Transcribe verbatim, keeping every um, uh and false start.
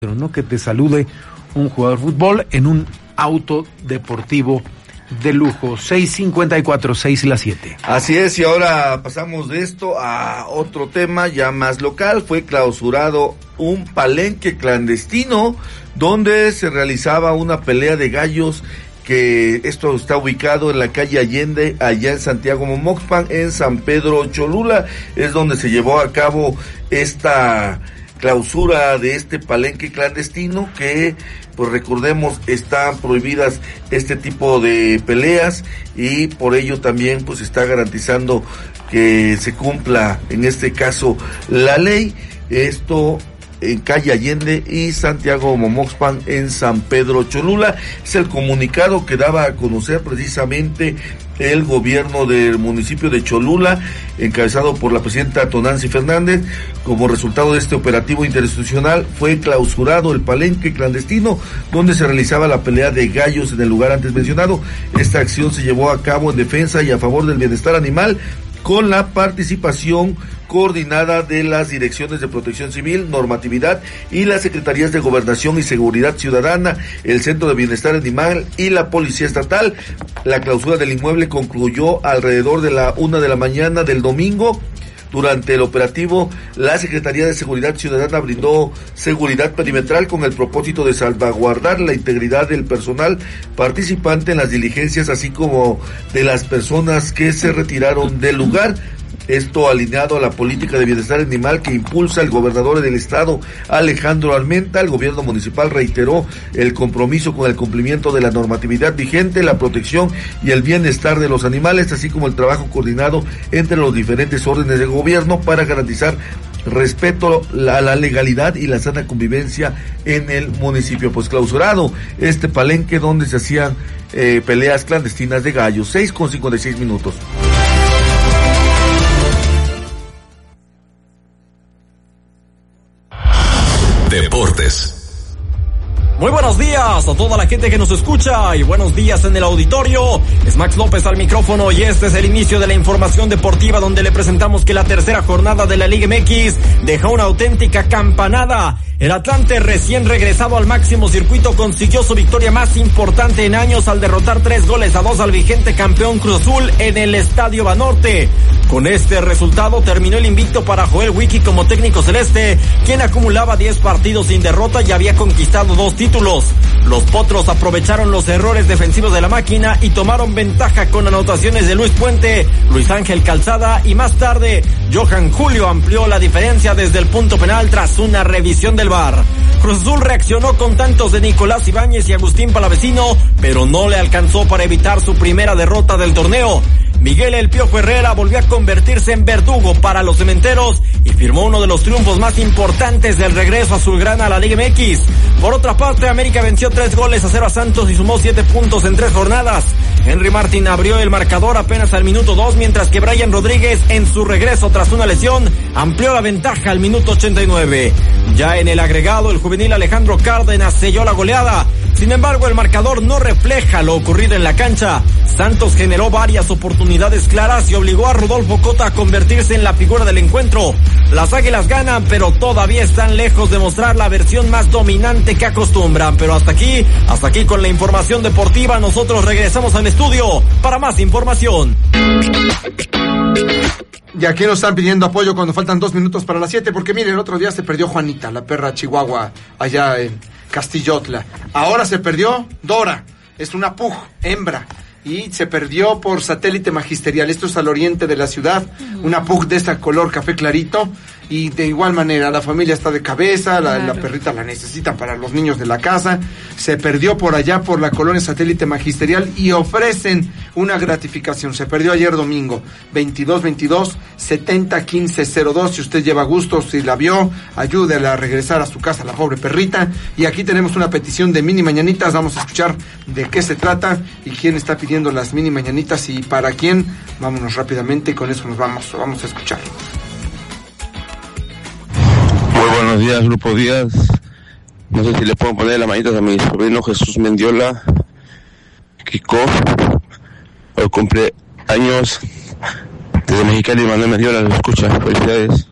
Pero no que te salude un jugador de fútbol en un auto deportivo de lujo. seis cincuenta y cuatro, seis y las siete. Así es, y ahora pasamos de esto a otro tema ya más local. Fue clausurado un palenque clandestino donde se realizaba una pelea de gallos, que esto está ubicado en la calle Allende, allá en Santiago Momoxpan, en San Pedro Cholula. Es donde se llevó a cabo esta clausura de este palenque clandestino, que pues recordemos están prohibidas este tipo de peleas, y por ello también pues está garantizando que se cumpla en este caso la ley. Esto en calle Allende y Santiago Momoxpan, en San Pedro Cholula. Es el comunicado que daba a conocer precisamente el gobierno del municipio de Cholula, encabezado por la presidenta Tonancy Fernández. Como resultado de este operativo interinstitucional, fue clausurado el palenque clandestino donde se realizaba la pelea de gallos en el lugar antes mencionado. Esta acción se llevó a cabo en defensa y a favor del bienestar animal, con la participación coordinada de las direcciones de Protección Civil, Normatividad y las Secretarías de Gobernación y Seguridad Ciudadana, el Centro de Bienestar Animal y la Policía Estatal. La clausura del inmueble concluyó alrededor de la una de la mañana del domingo. Durante el operativo, la Secretaría de Seguridad Ciudadana brindó seguridad perimetral con el propósito de salvaguardar la integridad del personal participante en las diligencias, así como de las personas que se retiraron del lugar. Esto alineado a la política de bienestar animal que impulsa el gobernador del estado, Alejandro Armenta. El gobierno municipal reiteró el compromiso con el cumplimiento de la normatividad vigente, la protección y el bienestar de los animales, así como el trabajo coordinado entre los diferentes órdenes de gobierno para garantizar respeto a la legalidad y la sana convivencia en el municipio. Pues clausurado este palenque donde se hacían eh, peleas clandestinas de gallos. Seis con cincuenta y seis minutos. Deportes. Muy buenos días a toda la gente que nos escucha y buenos días en el auditorio. Es Max López al micrófono y este es el inicio de la información deportiva, donde le presentamos que la tercera jornada de la Liga M X deja una auténtica campanada. El Atlante, recién regresado al máximo circuito, consiguió su victoria más importante en años al derrotar tres goles a dos al vigente campeón Cruz Azul en el Estadio Banorte. Con este resultado terminó el invicto para Joel Wiki como técnico celeste, quien acumulaba diez partidos sin derrota y había conquistado dos títulos. Los Potros aprovecharon los errores defensivos de la máquina y tomaron ventaja con anotaciones de Luis Puente, Luis Ángel Calzada y más tarde Johan Julio amplió la diferencia desde el punto penal tras una revisión del V A R. Cruz Azul reaccionó con tantos de Nicolás Ibáñez y Agustín Palavecino, pero no le alcanzó para evitar su primera derrota del torneo. Miguel El Piojo Herrera volvió a convertirse en verdugo para los cementeros y firmó uno de los triunfos más importantes del regreso azulgrana a la Liga M X. Por otra parte, América venció tres goles a cero a Santos y sumó siete puntos en tres jornadas. Henry Martin abrió el marcador apenas al minuto dos, mientras que Brian Rodríguez, en su regreso tras una lesión, amplió la ventaja al minuto ochenta y nueve. Ya en el agregado, el juvenil Alejandro Cárdenas selló la goleada. Sin embargo, el marcador no refleja lo ocurrido en la cancha. Santos generó varias oportunidades claras y obligó a Rodolfo Cota a convertirse en la figura del encuentro. Las Águilas ganan, pero todavía están lejos de mostrar la versión más dominante que acostumbran. Pero hasta aquí, hasta aquí con la información deportiva. Nosotros regresamos al estudio para más información. Y aquí nos están pidiendo apoyo cuando faltan dos minutos para las siete, porque miren, el otro día se perdió Juanita, la perra chihuahua, allá en Castillotla. Ahora se perdió Dora, es una pug, hembra, y se perdió por satélite magisterial. Esto es al oriente de la ciudad, una pug de esta color café clarito, y de igual manera la familia está de cabeza, la, claro. La perrita la necesitan para los niños de la casa. Se perdió por allá por la colonia satélite magisterial y ofrecen una gratificación. Se perdió ayer domingo, veintidós veintidós setenta quince cero dos. Si usted lleva gusto, si la vio, ayúdela a regresar a su casa, la pobre perrita. Y aquí tenemos una petición de mini mañanitas. Vamos a escuchar de qué se trata y quién está pidiendo las mini mañanitas y para quién. Vámonos rápidamente y con eso nos vamos, vamos a escuchar. Muy buenos días, Grupo Díaz. No sé si le puedo poner las manitas a mi sobrino Jesús Mendiola, Kiko, por cumpleaños desde Mexicali. Manuel Mendiola lo escucha. Felicidades.